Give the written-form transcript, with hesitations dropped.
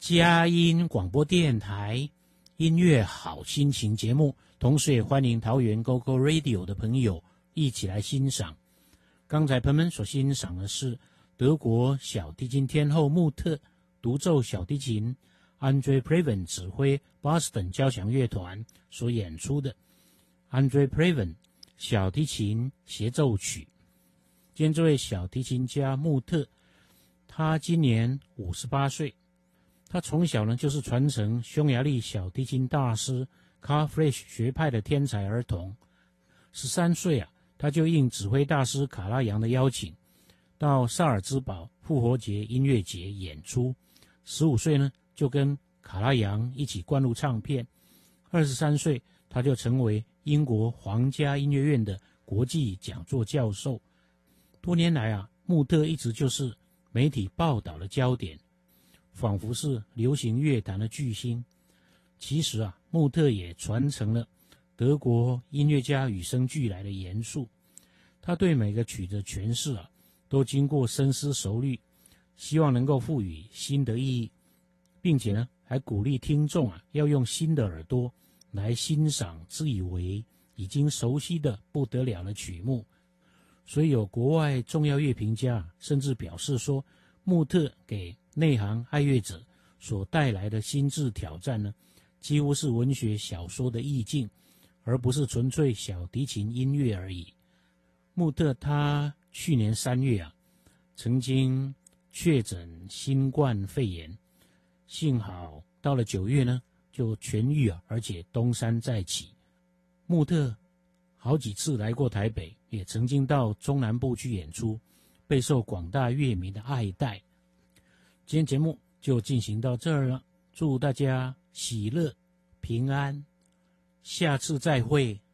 佳音广播电台音乐好心情节目，同时也欢迎桃园 GoGo Radio 的朋友一起来欣赏。刚才朋友们所欣赏的是德国小提琴天后穆特独奏小提琴 Andre Previn 指挥 Boston 交响乐团所演出的 Andre Previn 小提琴协奏曲。今天这位小提琴家穆特，他今年58岁，他从小呢就是传承匈牙利小提琴大师 Carl Flesch 学派的天才儿童。13岁他就应指挥大师卡拉扬的邀请，到萨尔兹堡复活节音乐节演出。15岁呢就跟卡拉扬一起灌录唱片。23岁他就成为英国皇家音乐院的国际讲座教授。多年来穆特一直就是媒体报道的焦点，仿佛是流行乐坛的巨星。其实穆特也传承了德国音乐家与生俱来的严肃，他对每个曲的诠释都经过深思熟虑，希望能够赋予新的意义，并且呢还鼓励听众要用新的耳朵来欣赏自以为已经熟悉的不得了的曲目。所以有国外重要乐评家甚至表示说，穆特给内行爱乐者所带来的心智挑战呢，几乎是文学小说的意境，而不是纯粹小提琴音乐而已。穆特他去年3月曾经确诊新冠肺炎，幸好到了9月呢就痊愈而且东山再起。穆特好几次来过台北，也曾经到中南部去演出，备受广大乐迷的爱戴。今天节目就进行到这儿了，祝大家喜乐平安，下次再会。